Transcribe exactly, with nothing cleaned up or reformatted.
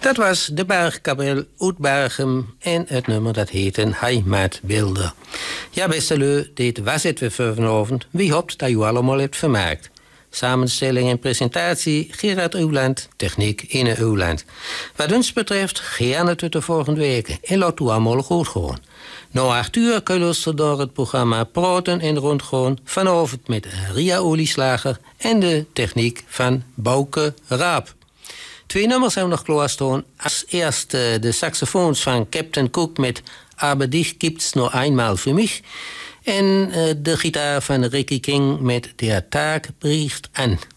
Dat was de Bergkapel uit Berchem en het nummer dat heette Heimatbeelden. Ja, beste leu, dit was het weer voor vanavond. Wie hoopt dat u allemaal hebt vermaakt. Samenstelling en presentatie Gerard Uwland, techniek Inne Uwland. Wat ons betreft, gerne tot de volgende week. En laat u allemaal goed gewoon. Na acht uur kun je luisteren door het programma Praten en Rondgaan vanavond met Ria Olieslager en de techniek van Bouke Raap. Twee nummers hebben we nog klaarstaan. Als eerste de saxofoons van Captain Cook met Aber dich gibt's nur einmal für mich. En uh, de gitaar van Ricky King met Der Tag bricht an.